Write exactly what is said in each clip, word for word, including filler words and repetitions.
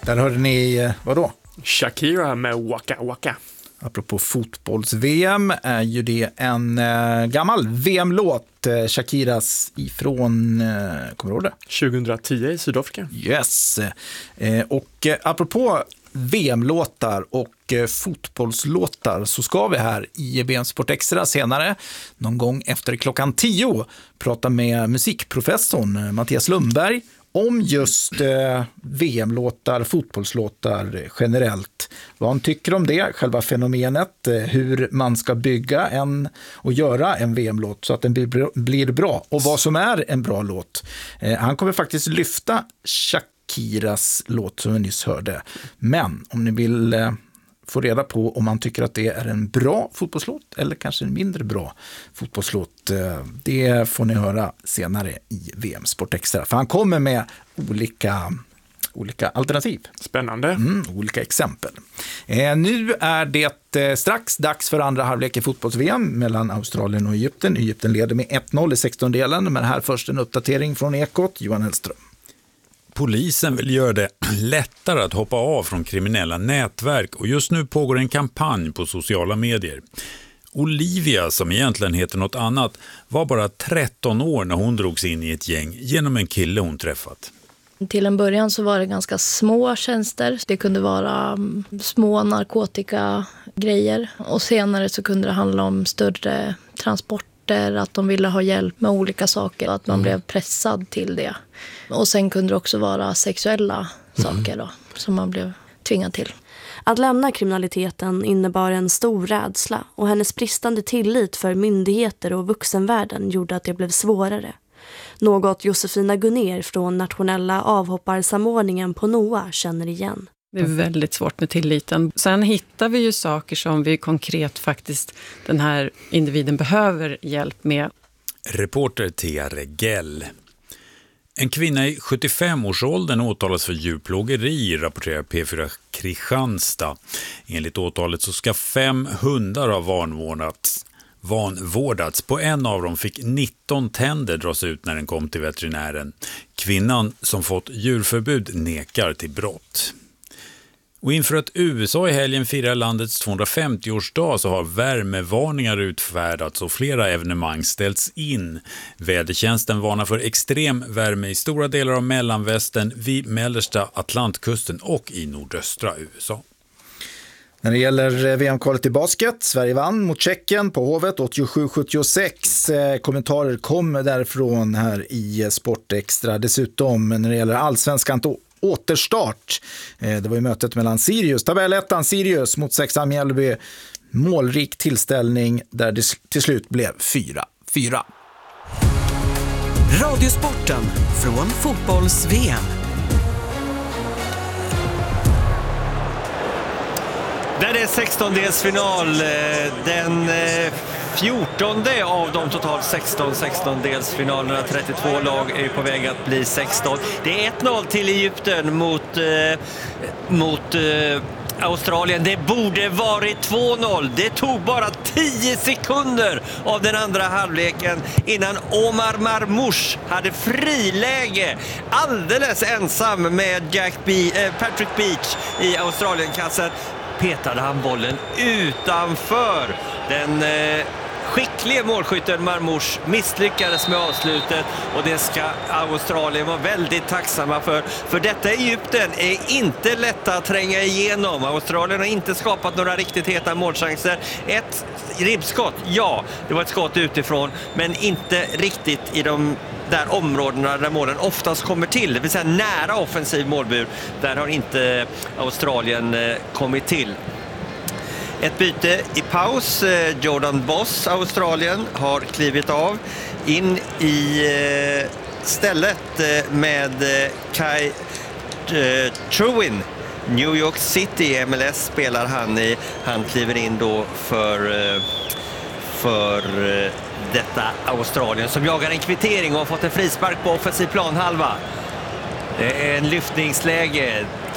Där hörde ni, vadå? Shakira med Waka Waka. Apropå fotbolls-V M är ju det en eh, gammal V M-låt, eh, Shakiras ifrån, eh, kommer du ihåg det? tjugohundratio i Sydafrika. Yes. Eh, och eh, apropå V M-låtar och eh, fotbollslåtar så ska vi här i V M Sport Extra senare, någon gång efter klockan tio, prata med musikprofessorn eh, Mattias Lundberg om just eh, V M-låtar, fotbollslåtar generellt. Vad han tycker om det, själva fenomenet, eh, hur man ska bygga en och göra en V M-låt så att den blir, blir bra och vad som är en bra låt. Eh, han kommer faktiskt lyfta Shakiras låt som vi nyss hörde. Men om ni vill eh, få reda på om man tycker att det är en bra fotbollslåt eller kanske en mindre bra fotbollslåt, eh, det får ni höra senare i V M Sport Extra. För han kommer med olika, olika alternativ. Spännande. Mm, olika exempel. Eh, nu är det eh, strax dags för andra halvlek i fotbolls-V M mellan Australien och Egypten. Egypten leder med ett noll i sextondelen, men här först en uppdatering från Ekot, Johan Hellström. Polisen vill göra det lättare att hoppa av från kriminella nätverk och just nu pågår en kampanj på sociala medier. Olivia, som egentligen heter något annat, var bara tretton år när hon drogs in i ett gäng genom en kille hon träffat. Till en början så var det ganska små tjänster. Det kunde vara små narkotikagrejer och senare så kunde det handla om större transporter, att de ville ha hjälp med olika saker, att man mm. blev pressad till det. Och sen kunde det också vara sexuella saker då, som man blev tvingad till. Att lämna kriminaliteten innebar en stor rädsla och hennes bristande tillit för myndigheter och vuxenvärlden gjorde att det blev svårare. Något Josefina Gunner från nationella avhopparsamordningen på N O A känner igen. Det är väldigt svårt med tilliten. Sen hittar vi ju saker som vi konkret faktiskt den här individen behöver hjälp med. Reporter Thea Regell. En kvinna i sjuttiofem-årsåldern åtalas för djurplågeri, rapporterar P fyra Kristianstad. Enligt åtalet så ska fem hundar ha vanvårdats. vanvårdats. På en av dem fick nitton tänder dras ut när den kom till veterinären. Kvinnan som fått djurförbud nekar till brott. Och inför att U S A i helgen firar landets tvåhundrafemtioårsdag så har värmevarningar utfärdats och flera evenemang ställts in. Vädertjänsten varnar för extrem värme i stora delar av mellanvästern, vid mellersta Atlantkusten och i nordöstra U S A. När det gäller V M-kvalet i basket, Sverige vann mot Tjeckien på Hovet åttiosju sjuttiosex. Kommentarer kom därifrån här i Sport Extra. Dessutom när det gäller allsvenskan återstart. Det var ju mötet mellan Sirius, tabellettan Sirius mot sexan Mjällby. Målrik tillställning där det till slut blev fyra fyra. Radiosporten från fotbolls-V M. Där är sextondelsfinal, den fjortonde av de totalt sexton sextondelsfinalerna. trettiotvå lag är på väg att bli sexton. Det är ett noll till Egypten mot, eh, mot eh, Australien. Det borde varit två noll. Det tog bara tio sekunder av den andra halvleken innan Omar Marmoush hade friläge alldeles ensam med Jack Be- eh, Patrick Beach i Australienkassen. Petade han bollen utanför. Den eh, skickliga målskytten Marmoush misslyckades med avslutet och det ska Australien vara väldigt tacksamma för. För detta Egypten är inte lätta att tränga igenom. Australien har inte skapat några riktigt heta målchanser. Ett ribbskott, ja, det var ett skott utifrån, men inte riktigt i de där områdena där målen oftast kommer till, det vill säga nära offensiv målbur. Där har inte Australien kommit till. Ett byte i paus. Jordan Boss, Australien, har klivit av. In i stället med Kai Truin. New York City, M L S spelar han i. Han kliver in då för, för detta Australien som jagar en kvittering och har fått en frispark på offensiv planhalva. Det är en lyftningsläge.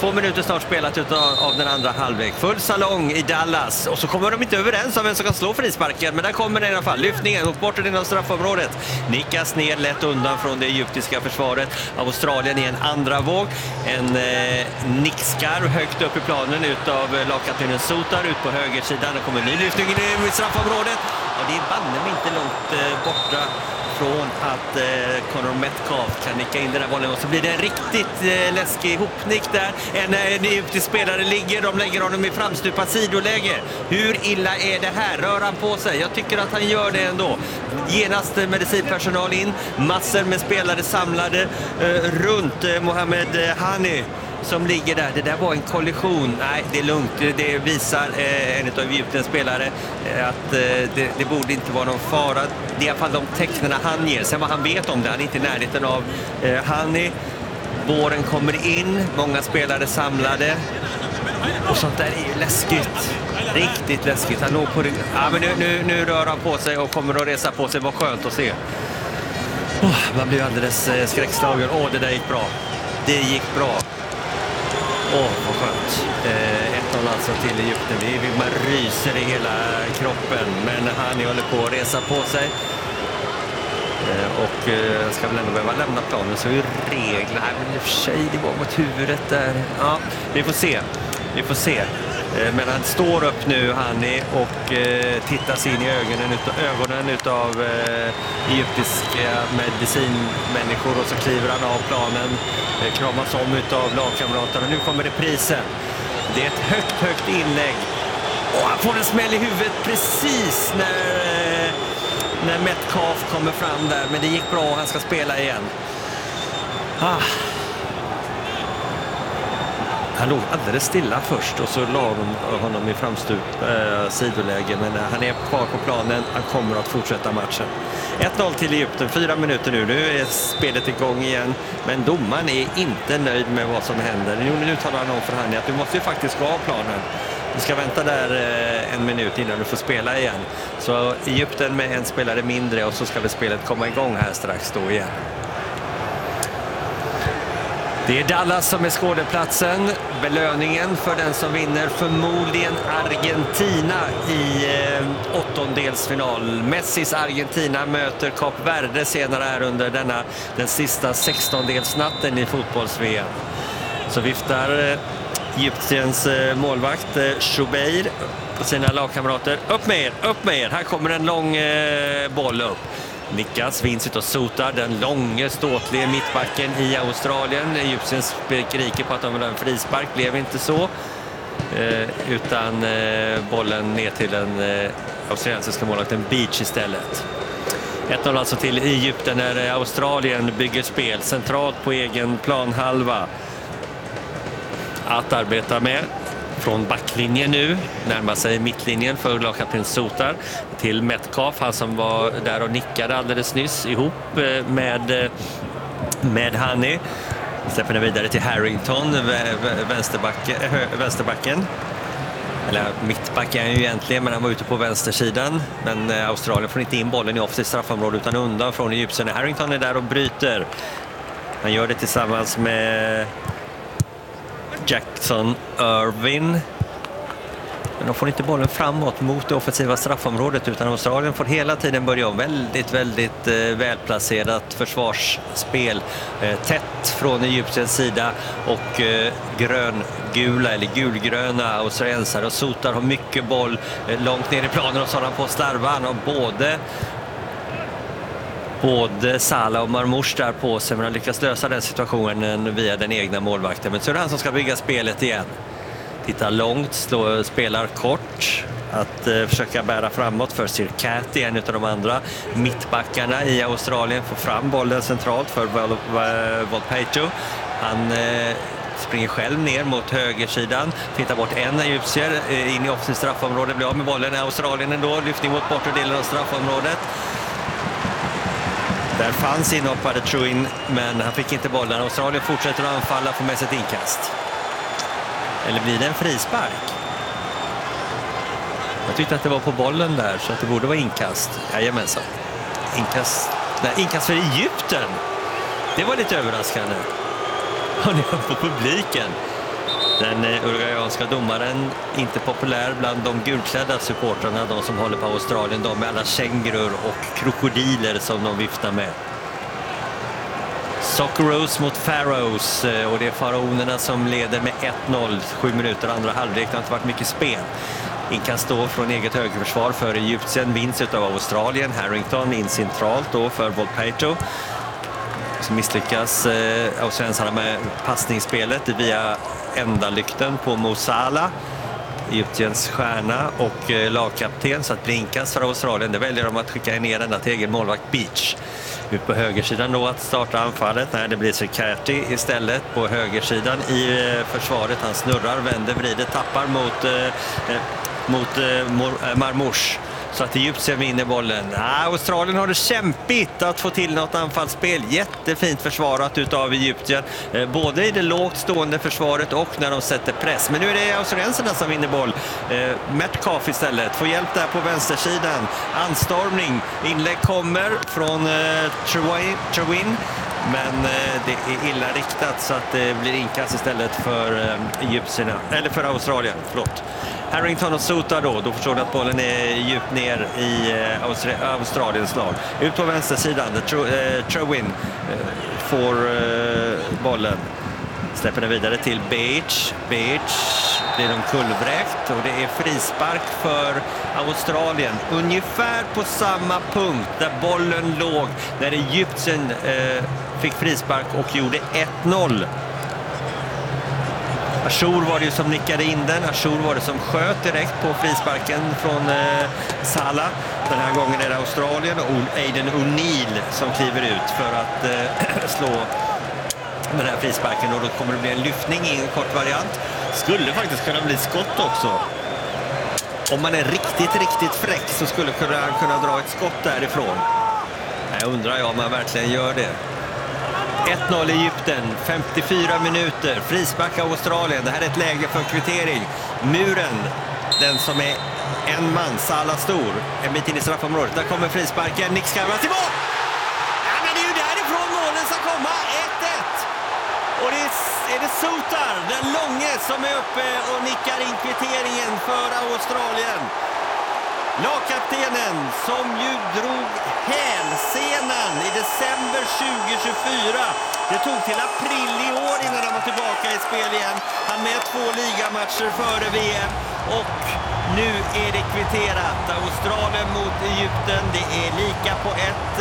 Två minuter snart spelat utav, av den andra halvlek. Full salong i Dallas. Och så kommer de inte överens om vem som kan slå frisparken. Men där kommer den i alla fall. Lyftningen mot bortre delen av straffområdet. Nickas ner lätt undan från det egyptiska försvaret. Australien i en andra våg. En eh, nickskarv högt upp i planen utav eh, lagkaptenen Sotar ut på högersidan. Det kommer en ny lyftning in i straffområdet. Och det är banne mig inte långt eh, borta från att eh, Connor Metcalf kan nicka in den här bollen. Och så blir det en riktigt eh, läskig hopnick där. En, en egyptisk spelare ligger, de lägger honom i framstupat sidoläge. Hur illa är det här? Rör han på sig? Jag tycker att han gör det ändå. Genast eh, medicinpersonal in. Massor med spelare samlade eh, runt eh, Mohamed Hani som ligger där. Det där var en kollision. Nej, det är lugnt. Det visar eh, en av Egyptens spelare eh, att eh, det, det borde inte vara någon fara. Det är i alla fall de tecknena han ger. Sen vad han vet om det. Han är inte i närheten av eh, Hani. Båren kommer in. Många spelare samlade. Och sånt där är ju läskigt. Riktigt läskigt. Han låg på ryggen. Ja, men nu, nu, nu rör han på sig och kommer att resa på sig. Vad skönt att se. Oh, man blir alldeles eh, skräckslagen. Åh, oh, det där gick bra. Det gick bra. Åh, oh, vad skönt. Eh, ett noll alltså till Egypten. Det är, man ryser i hela kroppen. Men han håller på att resa på sig. Eh, och eh, ska väl ändå behöva lämna planen. Så är ju regler. Nej, men i och för sig, det var mot huvudet där. Ja, vi får se. Vi får se. Eh, men han står upp nu, Hani, och eh, tittar sig in i ögonen utav, ögonen utav eh, egyptiska medicinmänniskor. Och så kliver han av planen. Kramas om utav lagkamraterna. Nu kommer det prisen. Det är ett högt, högt inlägg. Och han får en smäll i huvudet precis när, när Metcalf kommer fram där. Men det gick bra och han ska spela igen. Ah. Han låg alldeles stilla först och så la de honom i framstup eh, sidoläge. Men eh, han är kvar på planen. Han kommer att fortsätta matchen. ett noll till Egypten, fyra minuter nu. Nu är spelet igång igen. Men domaren är inte nöjd med vad som händer. Nu, nu talar han om för Hani att du måste ju faktiskt gå av planen. Du ska vänta där eh, en minut innan du får spela igen. Så Egypten med en spelare mindre och så ska det spelet komma igång här strax då igen. Det är Dallas som är skådeplatsen. Belöningen för den som vinner förmodligen Argentina i eh, åttondelsfinal. Messis Argentina möter Kap Verde senare här under denna den sista sextondelsnatten i fotbolls-V M. Så viftar eh, Egyptiens eh, målvakt eh, Shubeir på sina lagkamrater. Upp med er, upp med er. Här kommer en lång eh, boll upp. Nickas, vinst utav Sotar, den långa ståtliga mittbacken i Australien. Egypten skriker på att de vill ha en frispark, blev inte så. Eh, utan eh, bollen ner till den eh, australiensiska målvakten Beach istället. ett noll alltså till Egypten när Australien bygger spel centralt på egen planhalva. Att arbeta med. Från backlinjen nu, närmar sig mittlinjen för lagkapten Sotar till Metcalf, han som var där och nickade alldeles nyss ihop med, med Hani. Släpper den vidare till Harrington, vänsterbacken, vänsterbacken. Eller mittback är han ju egentligen, men han var ute på vänstersidan. Men Australien får inte in bollen i offensivt straffområde utan undan från Egypten. Harrington är där och bryter. Han gör det tillsammans med Jackson Irvin. Men de får inte bollen framåt mot det offensiva straffområdet utan Australien får hela tiden börja om. Väldigt, väldigt eh, välplacerat försvarsspel. Eh, tätt från Egyptiens sida och eh, gröngula eller gulgröna australiensare och Sotar har mycket boll eh, långt ner i planen och så har han på starvan och både Både Salah och Marmoush där på sig, men han lyckas lösa den situationen via den egna målvakten. Men så är det han som ska bygga spelet igen. Tittar långt, slår, spelar kort. Att eh, försöka bära framåt för Sir Cathy, en av de andra mittbackarna i Australien. Får fram bollen centralt för Volpato. Han eh, springer själv ner mot högersidan. Tittar bort en egyptier eh, in i offensivt straffområde. Blir av med bollen. Australien ändå. Lyftning mot bortre delen av straffområdet. Där fanns inhoppade Truin, men han fick inte bollen. Australien fortsätter att anfalla, får med sig ett inkast. Eller blir det en frispark? Jag tyckte att det var på bollen där, så att det borde vara inkast. Jajamensan. Inkast, nej, inkast för Egypten. Det var lite överraskande. Har ni hört på publiken? Den uruguayanska domaren, inte populär bland de gulklädda supportrarna, de som håller på Australien, de med alla kängurur och krokodiler som de viftar med. Socceroos mot Pharaohs, och det är faraonerna som leder med ett noll, sju minuter andra halvlek. Det har inte varit mycket spel. Inkast då från eget högerförsvar för Egypten, vinst av Australien. Harrington in centralt då för Volpato. Så misslyckas eh, australiensarna med passningsspelet via ända-lykten på Mo Salah, Egyptiens stjärna och eh, lagkapten, så att bli inkast för Australien. Det väljer de att skicka ner denna till egen målvakt Beach. Ut på högersidan då att starta anfallet. Nej, det blir Sekerti istället på högersidan i eh, försvaret. Han snurrar, vänder, vrider, tappar mot, eh, eh, mot eh, Marmouche. Så att Egypten vinner bollen. Ah, Australien har det kämpigt att få till något anfallsspel. Jättefint försvarat utav Egypten. Eh, både i det lågt stående försvaret och när de sätter press. Men nu är det australiensarna som vinner boll. Eh, Metcalf istället får hjälp där på vänstersidan. Anstormning. Inlägg kommer från eh, Trewin. Men eh, det är illa riktat så att det blir inkast istället för eh, Egyptierna. Eller för Australien, förlåt. Harrington och Sota då, då förstår du att bollen är djupt ner i eh, Austra- Australiens lag. Ut på vänstersidan, eh, Trewin eh, får eh, bollen. Släpper den vidare till Beach. Beach blir de kullvräkt och det är frispark för Australien. Ungefär på samma punkt där bollen låg när Egypten eh, fick frispark och gjorde ett noll. Achour var det ju som nickade in den. Achour var det som sköt direkt på frisparken från eh, Salah. Den här gången är det Australien och Aiden O'Neill som kliver ut för att eh, slå den här frisparken, och då kommer det bli en lyftning i en kort variant. Skulle faktiskt kunna bli skott också. Om man är riktigt, riktigt fräck så skulle kunna kunna dra ett skott därifrån. Jag undrar jag om man verkligen gör det. ett noll Egypten, femtiofyra minuter, frispark av Australien. Det här är ett läge för kvittering. Muren, den som är en man, Salah stor, en bit in i straffområdet. Där kommer frisparken, Nick Scarva till mål! Ja, men det är ju därifrån målen ska komma, ett ett! Och det är, är det Sotar, den långe, som är uppe och nickar in kvitteringen för Australien. Lagkaptenen som ju drog hälsenan i december tjugo tjugofyra. Det tog till april i år innan han var tillbaka i spel igen. Han med två ligamatcher före V M och nu är det kvitterat. Australien mot Egypten, det är lika på ett.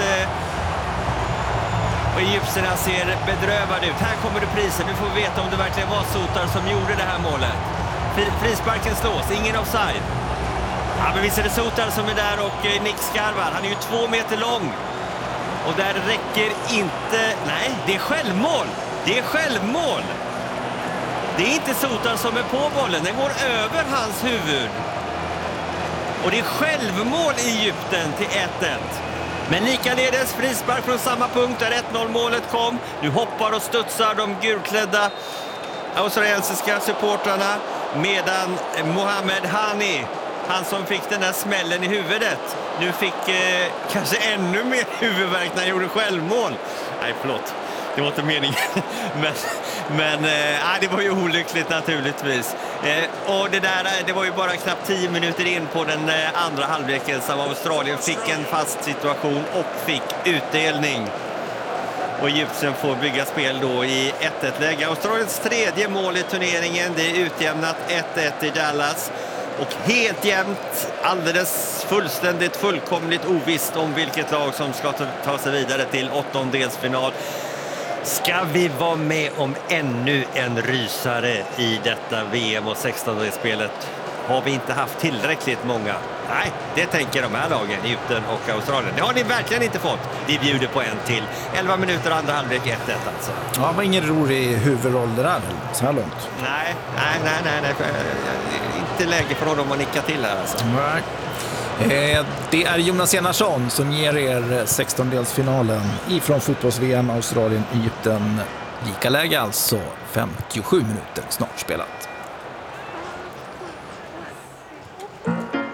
Och Egypterna ser bedrövade ut. Här kommer det priset. Nu får vi veta om det verkligen var Sotar som gjorde det här målet. Frisparken slås, ingen offside. Ja, men visst är det Sotar som är där och Nick Scarvar, han är ju två meter lång. Och där räcker inte... Nej, det är självmål. Det är självmål. Det är inte Sotar som är på bollen. Den går över hans huvud. Och det är självmål i Egypten till ett ett. Men likaledes frispark från samma punkt där ett noll målet kom. Nu hoppar och studsar de gulklädda australiensiska supportrarna. Medan Mohamed Hani, han som fick den där smällen i huvudet, nu fick eh, kanske ännu mer huvudvärk när han gjorde självmål. Nej, förlåt. Det var inte meningen. men men eh, det var ju olyckligt naturligtvis. Eh, och det där, det var ju bara knappt tio minuter in på den eh, andra halvleken som Australien fick en fast situation och fick utdelning. Och Egypten får bygga spel då i ett ett-läge. Australiens tredje mål i turneringen. Det är utjämnat ett ett i Dallas. Och helt jämnt, alldeles fullständigt, fullkomligt ovisst om vilket lag som ska ta sig vidare till åttondelsfinal. Ska vi vara med om ännu en rysare i detta V M och sextondelspelet? Har vi inte haft tillräckligt många? Nej, det tänker de här lagen, Egypten och Australien. Det har ni verkligen inte fått. Vi bjuder på en till. elva minuter andra halvlek, ett ett alltså. Ja, det var ingen rolig huvudroll det där så här långt. Nej, nej, nej, nej, nej. Inte läge för honom att nicka till här alltså. Nej. Eh, det är Jonas Enarsson som ger er sextondelsfinalen ifrån fotbolls-V M Australien-Egypten. Lika läge alltså, femtiosju minuter snart spelat.